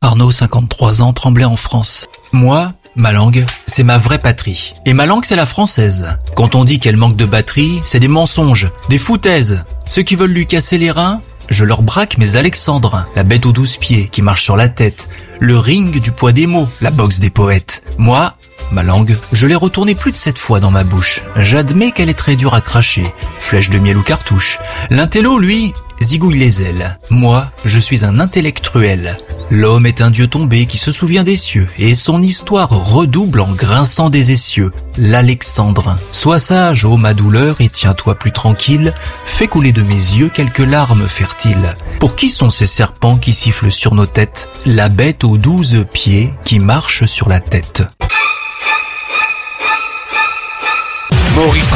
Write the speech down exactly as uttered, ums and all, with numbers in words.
Arnaud, cinquante-trois ans, Tremblay en France. Moi, ma langue, c'est ma vraie patrie. Et ma langue, c'est la française. Quand on dit qu'elle manque de batterie, c'est des mensonges, des foutaises. Ceux qui veulent lui casser les reins, je leur braque mes alexandrins, la bête aux douze pieds qui marche sur la tête, le ring du poids des mots, la boxe des poètes. Moi, ma langue, je l'ai retournée plus de sept fois dans ma bouche. J'admets qu'elle est très dure à cracher, flèche de miel ou cartouche. L'intello, lui, zigouille les ailes. Moi, je suis un intellectuel. L'homme est un dieu tombé qui se souvient des cieux, et son histoire redouble en grinçant des essieux. L'Alexandrin. Sois sage, ô ma douleur, et tiens-toi plus tranquille. Fais couler de mes yeux quelques larmes fertiles. Pour qui sont ces serpents qui sifflent sur nos têtes? La bête aux douze pieds qui marche sur la tête. Maurice